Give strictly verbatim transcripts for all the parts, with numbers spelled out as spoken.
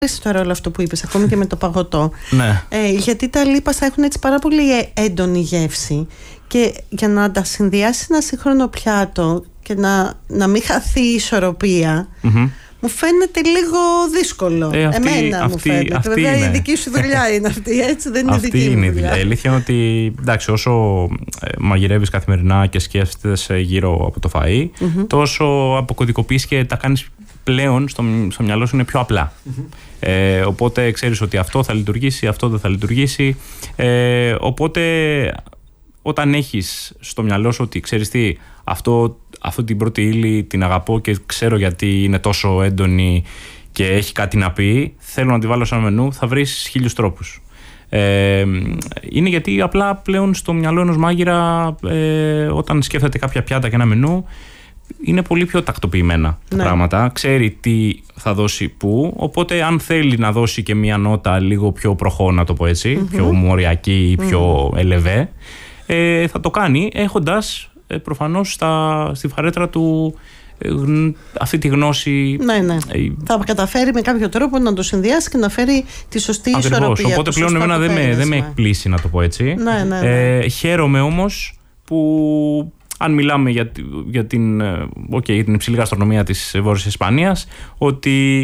τώρα όλο αυτό που είπες, ακόμη και με το παγωτό. Ναι. Ε, γιατί τα λίπαστα έχουν έτσι πάρα πολύ έντονη γεύση. Και για να τα συνδυάσει ένα σύγχρονο πιάτο και να, να μην χαθεί η ισορροπία, mm-hmm. μου φαίνεται λίγο δύσκολο. Ε, αυτή, Εμένα αυτή, μου φαίνεται. αυτή Βέβαια είναι. η δική σου δουλειά είναι αυτή, έτσι δεν είναι αυτή δική είναι μου δουλειά. Η αλήθεια είναι ότι εντάξει, όσο μαγειρεύεις καθημερινά και σκέφτεσαι γύρω από το φαΐ, mm-hmm. τόσο αποκωδικοποιείς και τα κάνεις πλέον στο, στο μυαλό σου είναι πιο απλά. Mm-hmm. Ε, οπότε ξέρεις ότι αυτό θα λειτουργήσει, αυτό δεν θα λειτουργήσει. Ε, οπότε όταν έχεις στο μυαλό σου ότι ξέρεις τι, αυτό, αυτό την πρώτη ύλη την αγαπώ και ξέρω γιατί είναι τόσο έντονη και έχει κάτι να πει, θέλω να τη βάλω σε ένα μενού, θα βρεις χίλιους τρόπους. Ε, είναι γιατί απλά πλέον στο μυαλό ενός μάγειρα, ε, όταν σκέφτεται κάποια πιάτα και ένα μενού, είναι πολύ πιο τακτοποιημένα τα ναι. πράγματα. Ξέρει τι θα δώσει πού. Οπότε, αν θέλει να δώσει και μία νότα λίγο πιο προχώ, να το πω έτσι, mm-hmm. πιο μοριακή ή πιο mm-hmm. ελεβέ, ε, θα το κάνει έχοντας ε, προφανώς στα, στη φαρέτρα του ε, γ, αυτή τη γνώση. Ναι, ναι. Ε, θα καταφέρει με κάποιο τρόπο να το συνδυάσει και να φέρει τη σωστή ακριβώς. Ισορροπία. Οπότε πλέον εμένα δεν με, δεν με εκπλήσει, να το πω έτσι. Ναι, ναι, ναι. Ε, χαίρομαι όμως που, αν μιλάμε για, για, την, okay, για την υψηλή γαστρονομία της Βόρειας Ισπανίας, ότι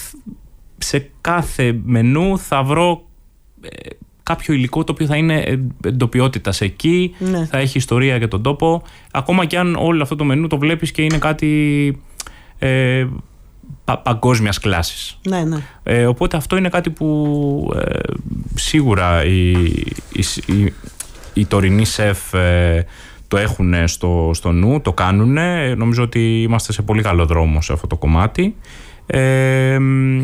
σε κάθε μενού θα βρω ε, κάποιο υλικό το οποίο θα είναι εντοπιότητας εκεί, ναι. θα έχει ιστορία για τον τόπο, ακόμα και αν όλο αυτό το μενού το βλέπεις και είναι κάτι ε, πα, παγκόσμιας κλάσης. Ναι, ναι. Ε, οπότε αυτό είναι κάτι που ε, σίγουρα οι, οι, οι, οι τωρινοί σεφ ε, το έχουν στο, στο νου, το κάνουν. Νομίζω ότι είμαστε σε πολύ καλό δρόμο σε αυτό το κομμάτι. Ε,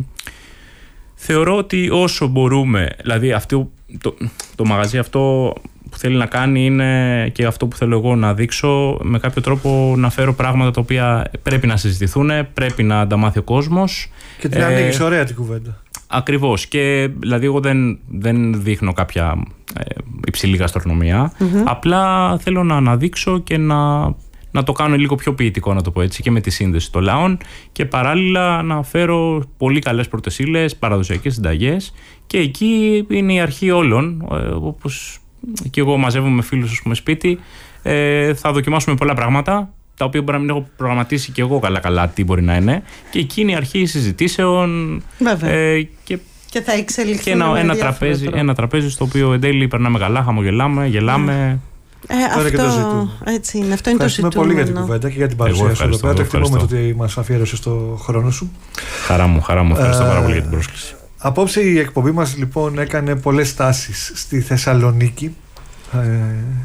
θεωρώ ότι όσο μπορούμε, δηλαδή αυτό, το, το μαγαζί αυτό που θέλει να κάνει είναι και αυτό που θέλω εγώ να δείξω, με κάποιο τρόπο να φέρω πράγματα τα οποία πρέπει να συζητηθούν, πρέπει να τα μάθει ο κόσμος. Και την ε, ανοίγεις ωραία την κουβέντα. Ακριβώς. Και δηλαδή εγώ δεν, δεν δείχνω κάποια ε, υψηλή γαστρονομία. Mm-hmm. Απλά θέλω να αναδείξω και να, να το κάνω λίγο πιο ποιητικό, να το πω έτσι, και με τη σύνδεση των λαών, και παράλληλα να φέρω πολύ καλές πρώτες ύλες, παραδοσιακές συνταγές, και εκεί είναι η αρχή όλων. Ε, όπως και εγώ μαζεύομαι με φίλους, ας πούμε, σπίτι, ε, θα δοκιμάσουμε πολλά πράγματα, τα οποία μπορεί να μην έχω προγραμματίσει και εγώ καλά-καλά τι μπορεί να είναι. Και εκεί είναι η αρχή συζητήσεων. Ε, και, και θα εξελιχθεί. Και ένα, ένα, τραπέζι, ένα τραπέζι στο οποίο εν τέλει περνάμε καλά, χαμογελάμε, γελάμε. Ε, αυτό, και το έτσι είναι, αυτό είναι το ζητούμενο. πολύ για την κουβέντα και για την παρουσία σου εδώ πέρα. Το εκτιμούμε ότι μας αφιέρωσες το χρόνο σου. Χαρά μου, χαρά μου. Ευχαριστώ ε, πάρα πολύ για την πρόσκληση. Απόψε η εκπομπή μας λοιπόν έκανε πολλές στάσεις στη Θεσσαλονίκη. Ε,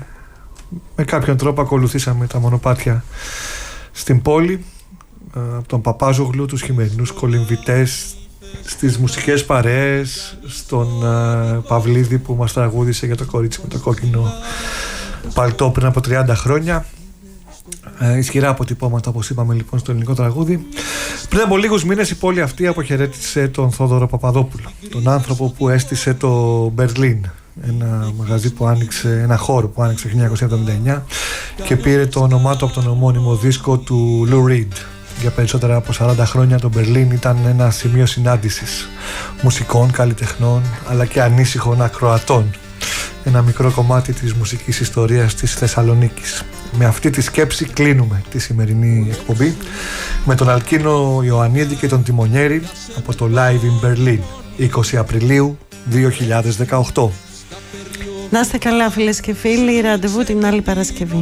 με κάποιον τρόπο ακολουθήσαμε τα μονοπάτια στην πόλη, από τον Παπάζογλου, τους χειμερινούς κολυμβητές, στις μουσικές παρέες, στον uh, Παυλίδη που μας τραγούδισε για το κορίτσι με το κόκκινο παλτό πριν από τριάντα χρόνια. Uh, ισχυρά αποτυπώματα, όπως είπαμε, λοιπόν, στο ελληνικό τραγούδι. Πριν από λίγους μήνες η πόλη αυτή αποχαιρέτησε τον Θόδωρο Παπαδόπουλο, τον άνθρωπο που έστησε το Μπερλίν, ένα μαγαζί που άνοιξε, ένα χώρο που άνοιξε το χίλια εννιακόσια εβδομήντα εννιά και πήρε το όνομά του από τον ομώνυμο δίσκο του Lou Reed. Για περισσότερα από σαράντα χρόνια το Μπερλίν ήταν ένα σημείο συνάντησης μουσικών, καλλιτεχνών, αλλά και ανήσυχων ακροατών. Ένα μικρό κομμάτι της μουσικής ιστορίας της Θεσσαλονίκης. Με αυτή τη σκέψη κλείνουμε τη σημερινή εκπομπή με τον Αλκίνο Ιωαννίδη και τον Τιμονιέρη από το Live in Berlin, είκοσι Απριλίου δύο χιλιάδες δεκαοκτώ. Να είστε καλά, φίλες και φίλοι, ραντεβού την άλλη Παρασκευή.